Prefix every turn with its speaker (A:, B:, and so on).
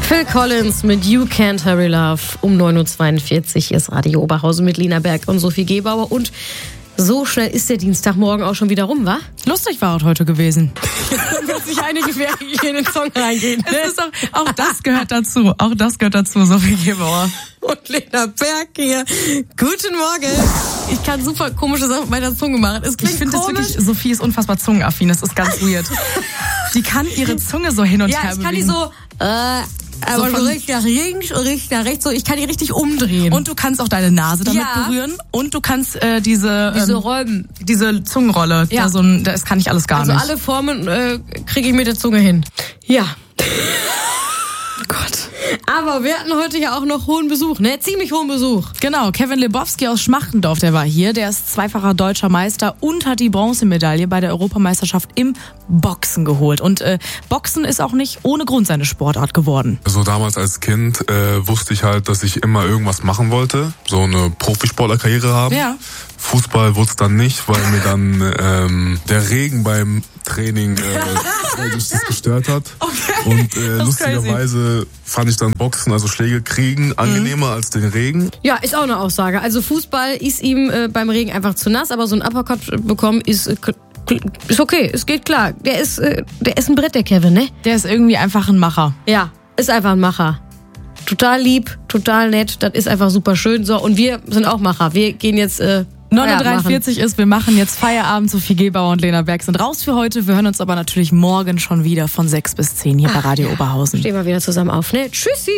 A: Phil Collins mit You Can't Hurry Love um 9.42 Uhr ist Radio Oberhausen mit Lena Berg und Sophie Gebauer. Und so schnell ist der Dienstagmorgen auch schon wieder rum, wa?
B: Lustig war es heute gewesen.
A: Jetzt können wir sich einige, während ich in den Song reingehen.
B: Es ist auch das gehört dazu. Auch das gehört dazu, Sophie Gebauer.
A: Und Lena Berg hier. Guten Morgen. Ich kann super komische Sachen mit meiner Zunge machen. Es klingt
B: Ich finde das
A: komisch.
B: wirklich, Sophie ist unfassbar zungenaffin. Das ist ganz weird. Die kann ihre Zunge so hin und her
A: Ja, ich kann die
B: bewegen.
A: so, aber so richtig nach links und richtig nach rechts. So, ich kann die richtig umdrehen.
B: Und du kannst auch deine Nase damit
A: Ja.
B: berühren. Und du kannst diese
A: Räumen.
B: diese Zungenrolle.
A: Ja.
B: Das kann ich alles gar
A: Also
B: nicht.
A: alle Formen kriege ich mit der Zunge hin. Ja.
B: Gott.
A: Aber wir hatten heute ja auch noch hohen Besuch, ne? Ziemlich hohen Besuch.
B: Genau, Kevin Lebowski aus Schmachtendorf, der war hier. Der ist zweifacher deutscher Meister und hat die Bronzemedaille bei der Europameisterschaft im Boxen geholt. Und Boxen ist auch nicht ohne Grund seine Sportart geworden.
C: So damals als Kind wusste ich halt, dass ich immer irgendwas machen wollte. So eine Profisportlerkarriere haben.
B: Ja.
C: Fußball wurde es dann nicht, weil mir dann der Regen beim Training das gestört hat.
B: Okay.
C: Und
B: Das ist
C: lustigerweise fand ich dann Boxen, also Schläge kriegen, angenehmer als den Regen.
A: Ja, ist auch eine Aussage. Also Fußball ist ihm beim Regen einfach zu nass, aber so ein Uppercut bekommen ist okay, es geht klar. Der ist ein Brett, der Kevin, ne?
B: Der ist irgendwie einfach ein Macher.
A: Ja, ist einfach ein Macher. Total lieb, total nett, das ist einfach super schön. So, und wir sind auch Macher. Wir gehen jetzt
B: 9.43 Uhr ist, wir machen jetzt Feierabend. Sophie Gebauer und Lena Berg sind raus für heute. Wir hören uns aber natürlich morgen schon wieder von 6 bis 10 hier bei Radio Oberhausen.
A: Stehen wir wieder zusammen auf, ne? Tschüssi!